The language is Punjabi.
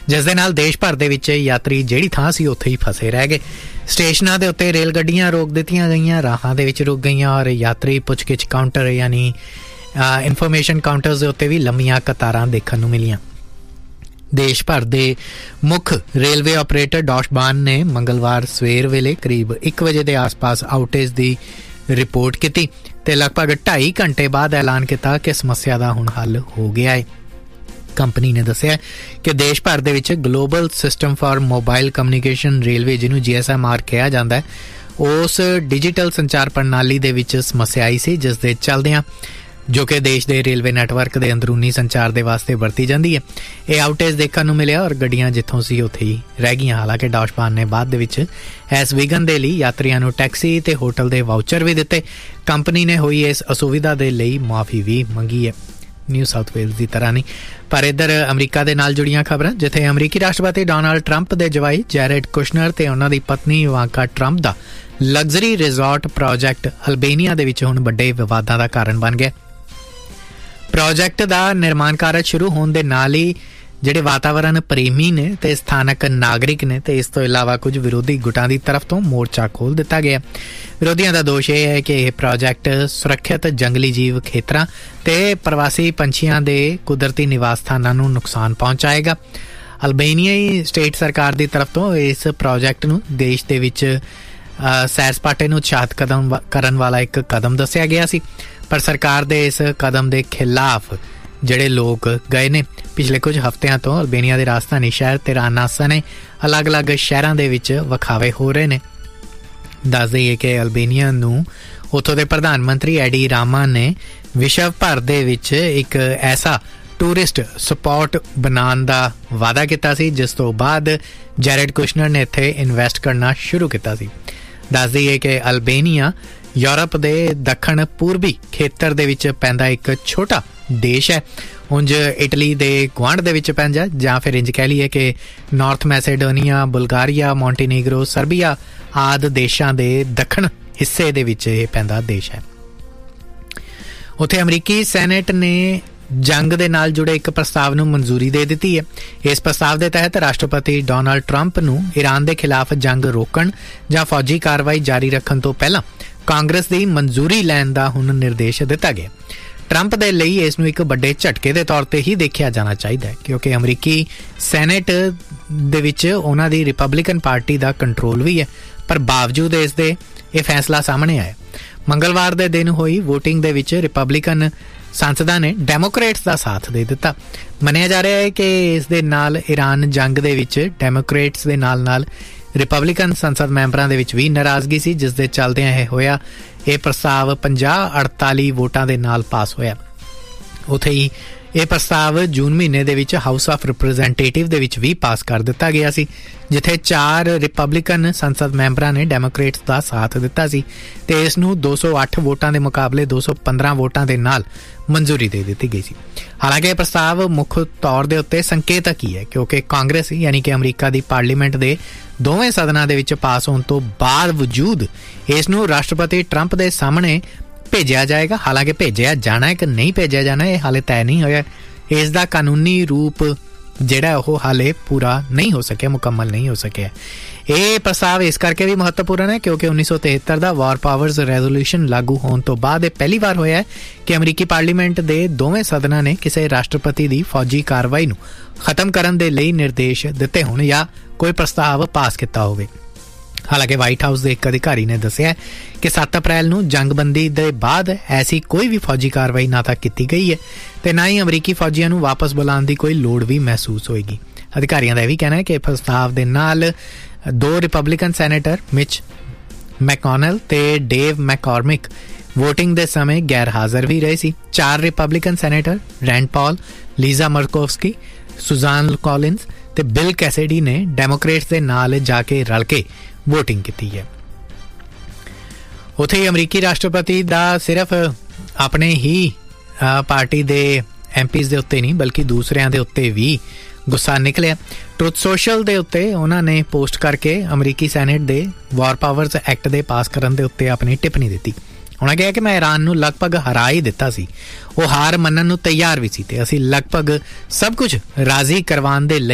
ਜਿਸ ਦੇ ਨਾਲ ਦੇਸ਼ ਭਰ ਦੇ ਵਿੱਚ ਯਾਤਰੀ ਜਿਹੜੀ ਥਾਂ ਸੀ ਉੱਥੇ ਹੀ ਫਸੇ ਰਹਿ ਗਏ। ਸਟੇਸ਼ਨਾਂ ਦੇ ਉੱਤੇ ਰੇਲ ਗੱਡੀਆਂ ਰੋਕ ਦਿੱਤੀਆਂ ਗਈਆਂ, ਰਾਹਾਂ ਦੇ ਵਿੱਚ ਰੁਕ ਗਈਆਂ ਔਰ ਯਾਤਰੀ ਪੁੱਛਗਿੱਛ ਕਾਊਂਟਰ ਯਾਨੀ ਇਨਫੋਰਮੇਸ਼ਨ ਕਾਊਂਟਰਸ ਦੇ ਉੱਤੇ ਵੀ ਲੰਮੀਆਂ ਕਤਾਰਾਂ ਦੇਖਣ ਨੂੰ ਮਿਲੀਆਂ। ਦੇਸ਼ ਭਰ ਦੇ ਮੁੱਖ ਰੇਲਵੇ ਆਪਰੇਟਰ ਡੌਸ਼ ਬਾਨ ਨੇ ਮੰਗਲਵਾਰ ਸਵੇਰ ਵੇਲੇ ਕਰੀਬ 1 ਵਜੇ ਦੇ ਆਸ-ਪਾਸ ਆਊਟੇਜ ਦੀ ਰਿਪੋਰਟ ਕੀਤੀ ਤੇ ਲਗਭਗ 2.5 ਘੰਟੇ ਬਾਅਦ ਐਲਾਨ ਕੀਤਾ ਕਿ ਸਮੱਸਿਆ ਦਾ ਹੁਣ ਹੱਲ ਹੋ ਗਿਆ ਹੈ। ਕੰਪਨੀ ਨੇ ਦੱਸਿਆ ਕਿ ਦੇਸ਼ ਭਰ ਦੇ ਵਿੱਚ global system for mobile communication railway, ਜਿਹਨੂੰ GSMR ਕਿਹਾ ਜਾਂਦਾ ਹੈ, ਉਸ ਡਿਜੀਟਲ ਸੰਚਾਰ ਪ੍ਰਣਾਲੀ ਦੇ ਵਿੱਚ ਸਮੱਸਿਆ ਆਈ ਸੀ, ਜਿਸ ਦੇ ਚੱਲਦਿਆਂ ਜੋ ਕਿ ਦੇਸ਼ ਦੇ ਰੇਲਵੇ ਨੈਟਵਰਕ ਦੇ ਅੰਦਰੂਨੀ ਸੰਚਾਰ ਦੇ ਵਾਸਤੇ ਵਰਤੀ ਜਾਂਦੀ ਹੈ, ਇਹ ਆਊਟੇਜ ਦੇਖਣ ਨੂੰ ਮਿਲਿਆ ਔਰ ਗੱਡੀਆਂ ਜਿੱਥੋਂ ਸੀ ਉੱਥੇ ਹੀ ਰਹਿ ਗਈਆਂ। ਹਾਲਾਂਕਿ ਡੌਸ਼ ਬਾਨ ਨੇ ਬਾਅਦ ਦੇ ਵਿੱਚ ਇਸ ਵਿਘਨ ਦੇ ਲਈ ਯਾਤਰੀਆਂ ਨੂੰ ਟੈਕਸੀ ਤੇ ਹੋਟਲ ਦੇ ਵਾਊਚਰ ਵੀ ਦਿੱਤੇ। ਕੰਪਨੀ ਨੇ ਹੋਈ ਇਸ ਅਸੁਵਿਧਾ ਦੇ ਲਈ ਮੁਆਫੀ ਵੀ ਮੰਗੀ ਹੈ। ਨਿਊ ਸਾਊਥ ਵੇਲਜ਼ ਦੀ ਤਰ੍ਹਾਂ ਨਹੀਂ, ਪਰ ਇੱਧਰ ਅਮਰੀਕਾ ਦੇ ਨਾਲ ਜੁੜੀਆਂ ਖਬਰਾਂ, ਜਿੱਥੇ ਅਮਰੀਕੀ ਰਾਸ਼ਟਰਪਤੀ ਡੋਨਾਲਡ ਟਰੰਪ ਦੇ ਜਵਾਈ ਜੈਰੇਡ ਕੁਸ਼ਨਰ ਤੇ ਉਹਨਾਂ ਦੀ ਪਤਨੀ ਇਵਾਂਕਾ ਟਰੰਪ ਦਾ ਲਗਜ਼ਰੀ ਰਿਜ਼ੋਰਟ ਪ੍ਰੋਜੈਕਟ ਅਲਬੇਨੀਆ ਦੇ ਵਿੱਚ ਹੁਣ ਵੱਡੇ ਵਿਵਾਦਾਂ ਦਾ ਕਾਰਨ ਬਣ ਗਿਆ। ਪ੍ਰੋਜੈਕਟ ਦਾ ਨਿਰਮਾਣ ਕਾਰਜ ਸ਼ੁਰੂ ਹੋਣ ਦੇ ਨਾਲ ਹੀ ਜਿਹੜੇ ਵਾਤਾਵਰਨ ਪ੍ਰੇਮੀ ਨੇ ਤੇ ਸਥਾਨਕ ਨਾਗਰਿਕ ਨੇ ਤੇ ਇਸ ਤੋਂ ਇਲਾਵਾ ਕੁਝ ਵਿਰੋਧੀ ਗੁੱਟਾਂ ਦੀ ਤਰਫ ਤੋਂ ਮੋਰਚਾ ਖੋਲ੍ਹ ਦਿੱਤਾ ਗਿਆ। ਵਿਰੋਧੀਆਂ ਦਾ ਦੋਸ਼ ਇਹ ਹੈ ਕਿ ਇਹ ਪ੍ਰੋਜੈਕਟ ਸੁਰੱਖਿਅਤ ਜੰਗਲੀ ਜੀਵ ਖੇਤਰਾਂ ਤੇ ਪ੍ਰਵਾਸੀ ਪੰਛੀਆਂ ਦੇ ਕੁਦਰਤੀ ਨਿਵਾਸ ਸਥਾਨਾਂ ਨੂੰ ਨੁਕਸਾਨ ਪਹੁੰਚਾਏਗਾ। ਅਲਬੇਨੀਆਈ ਸਟੇਟ ਸਰਕਾਰ ਦੀ ਤਰਫ ਤੋਂ ਇਸ ਪ੍ਰੋਜੈਕਟ ਨੂੰ ਦੇਸ਼ ਦੇ ਵਿੱਚ ਸੈਰ ਸਪਾਟੇ ਨੂੰ ਉਤਸ਼ਾਹਿਤ ਕਰਨ ਵਾਲਾ ਇੱਕ ਕਦਮ ਦੱਸਿਆ ਗਿਆ ਸੀ, ਪਰ ਸਰਕਾਰ ਦੇ ਇਸ ਕਦਮ ਦੇ ਖਿਲਾਫ ਜਿਹੜੇ ਲੋਕ ਗਏ ਨੇ। ਪਿਛਲੇ ਕੁਝ ਹਫ਼ਤਿਆਂ ਤੋਂ ਅਲਬੇਨੀਆ ਦੇ ਰਾਜਧਾਨੀ ਸ਼ਹਿਰ ਤਿਰਾਨਾ ਸਣੇ ਅਲੱਗ-ਅਲੱਗ ਸ਼ਹਿਰਾਂ ਦੇ ਵਿੱਚ ਵਿਖਾਵੇ ਹੋ ਰਹੇ ਨੇ। ਦੱਸ ਦਈਏ ਕਿ ਅਲਬੇਨੀਆ ਨੂੰ ਉੱਥੋਂ ਦੇ ਪ੍ਰਧਾਨ ਮੰਤਰੀ ਐਡੀ ਰਾਮਾ ਨੇ ਵਿਸ਼ਵ ਭਰ ਦੇ ਵਿੱਚ ਇੱਕ ਐਸਾ ਟੂਰਿਸਟ ਸਪੌਟ ਬਣਾਉਣ ਦਾ ਵਾਅਦਾ ਕੀਤਾ ਸੀ, ਜਿਸ ਤੋਂ ਬਾਅਦ ਜੈਰੇਡ ਕੁਸ਼ਨਰ ਨੇ ਇੱਥੇ ਇਨਵੈਸਟ ਕਰਨਾ ਸ਼ੁਰੂ ਕੀਤਾ ਸੀ। ਦੱਸ ਦਈਏ ਕਿ ਅਲਬੇਨੀਆ ਯੂਰਪ ਦੇ ਦੱਖਣ ਪੂਰਬੀ ਖੇਤਰ ਦੇ ਵਿੱਚ ਪੈਂਦਾ ਇੱਕ ਛੋਟਾ ਦੇਸ਼ ਹੈ। ਉਂਝ ਇਟਲੀ ਦੇ ਗੁਆਂਢ ਦੇ ਵਿੱਚ ਪੈਂਦਾ, ਜਾਂ ਫਿਰ ਇੰਝ ਕਹਿ ਲਈਏ ਕਿ ਨਾਰਥ ਮੈਸੇਡੋਨੀਆ, ਬੁਲਗਾਰੀਆ, ਮੌਂਟੀਨੀਗਰੋ, ਸਰਬੀਆ ਆਦਿ ਦੇਸ਼ਾਂ ਦੇ ਦੱਖਣ ਹਿੱਸੇ ਦੇ ਵਿੱਚ ਇਹ ਪੈਂਦਾ ਦੇਸ਼ ਹੈ। ਉੱਥੇ ਅਮਰੀਕੀ ਸੈਨੇਟ ਨੇ ਜੰਗ ਦੇ ਨਾਲ ਜੁੜੇ ਇੱਕ ਪ੍ਰਸਤਾਵ ਨੂੰ ਮਨਜ਼ੂਰੀ ਦੇ ਦਿੱਤੀ ਹੈ। ਇਸ ਪ੍ਰਸਤਾਵ ਦੇ ਤਹਿਤ ਰਾਸ਼ਟਰਪਤੀ ਡੋਨਾਲਡ ਟਰੰਪ ਨੂੰ ਈਰਾਨ ਦੇ ਖਿਲਾਫ ਜੰਗ ਰੋਕਣ ਜਾਂ ਫੌਜੀ ਕਾਰਵਾਈ ਜਾਰੀ ਰੱਖਣ ਤੋਂ ਪਹਿਲਾਂ ਕਾਂਗਰਸ ਦੀ ਮਨਜ਼ੂਰੀ ਲੈਣ ਦਾ ਹੁਣ ਨਿਰਦੇਸ਼ ਦਿੱਤਾ ਗਿਆ। ਟਰੰਪ ਦੇ ਲਈ ਇਸ ਨੂੰ ਇੱਕ ਵੱਡੇ ਝਟਕੇ ਦੇ ਤੌਰ ਤੇ ਹੀ ਦੇਖਿਆ ਜਾਣਾ ਚਾਹੀਦਾ ਹੈ, ਕਿਉਂਕਿ ਅਮਰੀਕੀ ਸੈਨੇਟ ਦੇ ਵਿੱਚ ਉਹਨਾਂ ਦੀ ਰਿਪਬਲਿਕਨ ਪਾਰਟੀ ਦਾ ਕੰਟਰੋਲ ਵੀ ਹੈ, ਪਰ ਬਾਵਜੂਦ ਇਸ ਦੇ ਇਹ ਫੈਸਲਾ ਸਾਹਮਣੇ ਆਇਆ। ਮੰਗਲਵਾਰ ਦੇ ਦਿਨ ਹੋਈ ਵੋਟਿੰਗ ਦੇ ਵਿੱਚ ਰਿਪਬਲਿਕਨ ਸੰਸਦਾਂ ਨੇ ਡੈਮੋਕ੍ਰੇਟਸ ਦਾ ਸਾਥ ਦੇ ਦਿੱਤਾ। ਮੰਨਿਆ ਜਾ ਰਿਹਾ ਹੈ ਕਿ ਇਸ ਦੇ ਨਾਲ ਈਰਾਨ ਜੰਗ ਦੇ ਵਿੱਚ ਡੈਮੋਕ੍ਰੇਟਸ ਦੇ ਨਾਲ ਰਿਪਬਲਿਕਨ ਸੰਸਦ ਮੈਂਬਰਾਂ ਦੇ ਵਿੱਚ ਵੀ ਨਾਰਾਜ਼ਗੀ ਸੀ, ਜਿਸ ਦੇ ਚੱਲਦਿਆਂ ਇਹ ਹੋਇਆ। ਇਹ ਪ੍ਰਸਤਾਵ 50-48 ਵੋਟਾਂ ਦੇ ਨਾਲ ਪਾਸ ਹੋਇਆ। ਉੱਥੇ ਹੀ ਇਹ ਪ੍ਰਸਤਾਵ ਜੂਨ ਮਹੀਨੇ ਦੇ ਵਿੱਚ ਹਾਊਸ ਆਫ ਰਿਪਰੈਜ਼ੈਂਟੇਟਿਵ ਦੇ ਵਿੱਚ ਵੀ ਪਾਸ ਕਰ ਦਿੱਤਾ ਗਿਆ ਸੀ, ਜਿੱਥੇ 4 ਰਿਪਬਲਿਕਨ ਸੰਸਦ ਮੈਂਬਰਾਂ ਨੇ ਡੈਮੋਕ੍ਰੇਟਸ ਦਾ ਸਾਥ ਦਿੱਤਾ ਸੀ ਤੇ ਇਸ ਨੂੰ 208 ਵੋਟਾਂ ਦੇ ਮੁਕਾਬਲੇ 215 ਵੋਟਾਂ ਦੇ ਨਾਲ ਮਨਜ਼ੂਰੀ ਦੇ ਦਿੱਤੀ ਗਈ ਸੀ। ਹਾਲਾਂਕਿ ਇਹ ਪ੍ਰਸਤਾਵ ਮੁੱਖ ਤੌਰ ਦੇ ਉੱਤੇ ਸੰਕੇਤਕ ਹੀ ਹੈ, ਕਿਉਂਕਿ ਕਾਂਗਰਸ ਯਾਨੀ ਕਿ ਅਮਰੀਕਾ ਦੀ ਪਾਰਲੀਮੈਂਟ ਦੇ ਦੋਵੇਂ ਸਦਨਾਂ ਦੇ ਵਿੱਚ ਪਾਸ ਹੋਣ ਤੋਂ ਬਾਵਜੂਦ ਇਸ ਨੂੰ ਰਾਸ਼ਟਰਪਤੀ ਟਰੰਪ ਦੇ ਸਾਹਮਣੇ ਭੇਜਿਆ ਜਾਏਗਾ। ਹਾਲਾਂਕਿ ਭੇਜਿਆ ਜਾਣਾ ਹੈ ਕਿ ਨਹੀਂ ਭੇਜਿਆ ਜਾਣਾ ਇਹ ਹਾਲੇ ਤੈਅ ਨਹੀਂ ਹੋਇਆ। ਇਸ ਦਾ ਕਾਨੂੰਨੀ ਰੂਪ ਜਿਹੜਾ ਉਹ ਹਾਲੇ ਪੂਰਾ ਨਹੀਂ ਹੋ ਸਕਿਆ, ਮੁਕੰਮਲ ਨਹੀਂ ਹੋ ਸਕਿਆ। ਇਹ ਪ੍ਰਸਤਾਵ ਇਸ ਕਰਕੇ ਵੀ ਮਹੱਤਵਪੂਰਨ ਹੈ ਕਿਉਂਕਿ 1973 ਦਾ ਵਾਰ ਪਾਵਰਜ਼ ਰੈਜ਼ੋਲੂਸ਼ਨ ਲਾਗੂ ਹੋਣ ਤੋਂ ਬਾਅਦ ਇਹ ਪਹਿਲੀ ਵਾਰ ਹੋਇਆ ਹੈ ਕਿ ਅਮਰੀਕੀ ਪਾਰਲੀਮੈਂਟ ਦੇ ਦੋਵੇਂ ਸਦਨਾਂ ਨੇ ਕਿਸੇ ਰਾਸ਼ਟਰਪਤੀ ਦੀ ਫੌਜੀ ਕਾਰਵਾਈ ਨੂੰ ਖਤਮ ਕਰਨ ਦੇ ਲਈ ਨਿਰਦੇਸ਼ ਦਿੱਤੇ ਹੋਣ ਜਾਂ ਕੋਈ ਪ੍ਰਸਤਾਵ ਪਾਸ ਕੀਤਾ ਹੋਵੇ। ਹਾਲਾਂਕਿ ਵਾਈਟ ਹਾਊਸ ਦੇ ਇੱਕ ਅਧਿਕਾਰੀ ਨੇ ਦੱਸਿਆ ਕਿ 7 ਅਪ੍ਰੈਲ ਨੂੰ ਜੰਗਬੰਦੀ ਦੇ ਬਾਅਦ ਐਸੀ ਕੋਈ ਵੀ ਫੌਜੀ ਕਾਰਵਾਈ ਨਾ ਤਾਂ ਕੀਤੀ ਗਈ ਹੈ ਤੇ ਨਾ ਹੀ ਅਮਰੀਕੀ ਫੌਜੀਆਂ ਨੂੰ ਵਾਪਸ ਬੁਲਾਉਣ ਦੀ ਕੋਈ ਲੋੜ ਵੀ ਮਹਿਸੂਸ ਹੋਏਗੀ। ਅਧਿਕਾਰੀਆਂ ਦਾ ਇਹ ਵੀ ਕਹਿਣਾ ਹੈ ਕਿ ਪ੍ਰਸਤਾਵ ਦੇ ਨਾਲ 2 ਰਿਪਬਲਿਕਨ ਸੈਨੇਟਰ ਮਿਚ ਮੈਕਕੋਨਲ ਤੇ ਡੇਵ ਮੈਕਕੋਰਮਿਕ ਵੋਟਿੰਗ ਦੇ ਸਮੇਂ ਗੈਰ ਹਾਜ਼ਰ ਵੀ ਰਹੇ ਸੀ। 4 ਰਿਪਬਲਿਕਨ ਸੈਨੇਟਰ ਰੈਂਡ ਪਾਲ, ਲੀਜ਼ਾ ਮਰਕੋਵਸਕੀ, ਸੁਜ਼ਾਨ ਕੌਲਿਨਸ ਤੇ ਬਿਲ ਕੈਸਿਡੀ ਨੇ ਡੈਮੋਕ੍ਰੇਟਸ ਦੇ ਨਾਲ ਜਾ ਕੇ ਰਲ ਕੇ ਵੋਟਿੰਗ ਕੀਤੀ ਹੈ। ਉੱਥੇ ਅਮਰੀਕੀ ਰਾਸ਼ਟਰਪਤੀ ਦਾ ਸਿਰਫ ਆਪਣੇ ਹੀ ਪਾਰਟੀ ਦੇ ਐਮਪੀਜ਼ ਦੇ ਉੱਤੇ ਨਹੀਂ ਬਲਕਿ ਦੂਸਰਿਆਂ ਦੇ ਉੱਤੇ ਵੀ ਗੁੱਸਾ ਨਿਕਲਿਆ। ਟਰੁਥ ਸੋਸ਼ਲ ਦੇ ਉੱਤੇ ਉਹਨਾਂ ਨੇ ਪੋਸਟ ਕਰਕੇ ਅਮਰੀਕੀ ਸੈਨੇਟ ਦੇ ਵਾਰ ਪਾਵਰਜ਼ ਐਕਟ ਦੇ ਪਾਸ ਕਰਨ ਦੇ ਉੱਤੇ ਆਪਣੀ ਟਿੱਪਣੀ ਦਿੱਤੀ। ਉਹਨਾਂ ਕਿਹਾ ਕਿ ਮੈਂ ਈਰਾਨ ਨੂੰ ਲਗਭਗ ਹਰਾ ਹੀ ਦਿੱਤਾ ਸੀ, ਉਹ ਹਾਰ ਮੰਨਣ ਨੂੰ ਤਿਆਰ ਵੀ ਸੀ ਤੇ ਅਸੀਂ ਲਗਭਗ ਸਭ ਕੁਝ ਰਾਜ਼ੀ ਕਰਵਾਉਣ ਦੇ ਲਈ